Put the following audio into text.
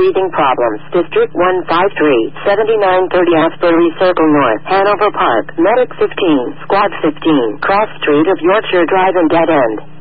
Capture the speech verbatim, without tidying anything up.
breathing problems. District one five three, seventy-nine thirty Asbury Circle North, Hanover Park, Medic fifteen, Squad fifteen, Cross Street of Yorkshire Drive and Dead End.